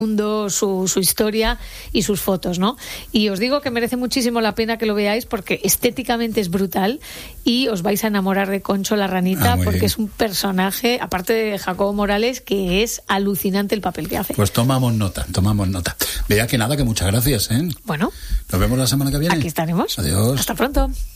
mundo, su historia y sus fotos, ¿no? Y os digo que merece muchísimo la pena que lo veáis porque estéticamente es brutal y os vais a enamorar de Concho la ranita porque bien. Es un personaje, aparte de Jacobo Morales, que es alucinante el papel que hace. Pues tomamos nota. Vea que nada, que muchas gracias, ¿eh? Bueno. Nos vemos la semana que viene. Aquí estaremos. Adiós. Hasta pronto.